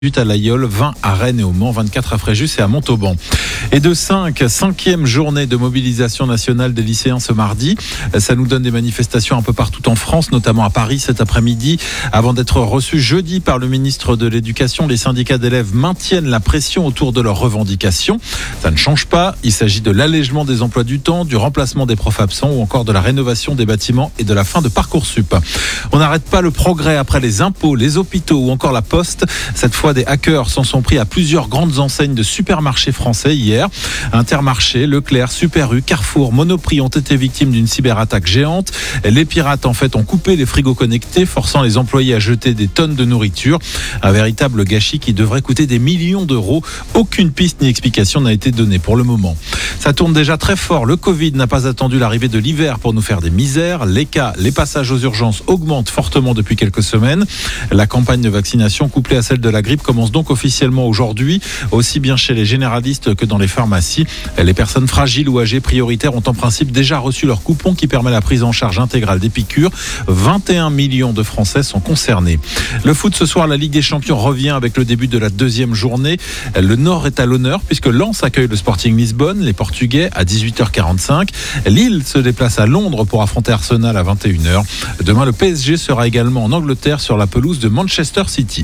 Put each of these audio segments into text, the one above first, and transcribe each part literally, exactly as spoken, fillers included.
à l'Aïol, vingt à Rennes et au Mans, vingt-quatre à Fréjus et à Montauban. Et de cinq, cinquième journée de mobilisation nationale des lycéens ce mardi. Ça nous donne des manifestations un peu partout en France, notamment à Paris cet après-midi. Avant d'être reçus jeudi par le ministre de l'Éducation, les syndicats d'élèves maintiennent la pression autour de leurs revendications. Ça ne change pas. Il s'agit de l'allègement des emplois du temps, du remplacement des profs absents ou encore de la rénovation des bâtiments et de la fin de Parcoursup. On n'arrête pas le progrès après les impôts, les hôpitaux ou encore la poste. Cette fois, des hackers s'en sont pris à plusieurs grandes enseignes de supermarchés français hier. Intermarché, Leclerc, Super U, Carrefour, Monoprix ont été victimes d'une cyberattaque géante. Les pirates en fait ont coupé les frigos connectés, forçant les employés à jeter des tonnes de nourriture. Un véritable gâchis qui devrait coûter des millions d'euros. Aucune piste ni explication n'a été donnée pour le moment. Ça tourne déjà très fort. Le Covid n'a pas attendu l'arrivée de l'hiver pour nous faire des misères. Les cas, les passages aux urgences augmentent fortement depuis quelques semaines. La campagne de vaccination couplée à celle de la grippe commence donc officiellement aujourd'hui, aussi bien chez les généralistes que dans les pharmacies. Les personnes fragiles ou âgées prioritaires ont en principe déjà reçu leur coupon qui permet la prise en charge intégrale des piqûres. vingt et un millions de Français sont concernés. Le foot ce soir, la Ligue des Champions revient avec le début de la deuxième journée. Le Nord est à l'honneur puisque Lens accueille le Sporting Lisbonne, les Portugais à dix-huit heures quarante-cinq. Lille se déplace à Londres pour affronter Arsenal à vingt et une heures. Demain, le P S G sera également en Angleterre sur la pelouse de Manchester City.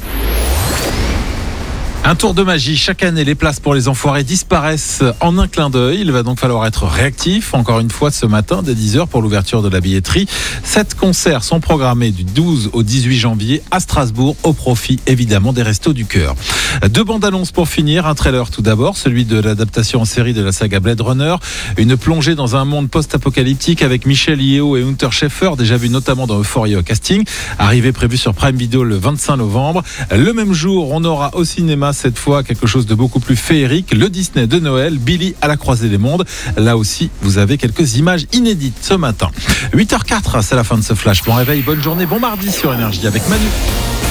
Un tour de magie. Chaque année, les places pour les enfoirés disparaissent en un clin d'œil. Il va donc falloir être réactif. Encore une fois, ce matin, dès dix heures pour l'ouverture de la billetterie. Sept concerts sont programmés du douze au dix-huit janvier à Strasbourg, au profit évidemment des Restos du Cœur. Deux bandes annonces pour finir. Un trailer tout d'abord, celui de l'adaptation en série de la saga Blade Runner. Une plongée dans un monde post-apocalyptique avec Michelle Yeoh et Hunter Schafer, déjà vu notamment dans Euphoria au casting. Arrivée prévue sur Prime Video le vingt-cinq novembre. Le même jour, on aura au cinéma cette fois quelque chose de beaucoup plus féerique, le Disney de Noël, Billy à la croisée des mondes. Là aussi, vous avez quelques images inédites ce matin. huit heures zéro quatre, c'est la fin de ce flash. Bon réveil, bonne journée, bon mardi sur Énergie avec Manu.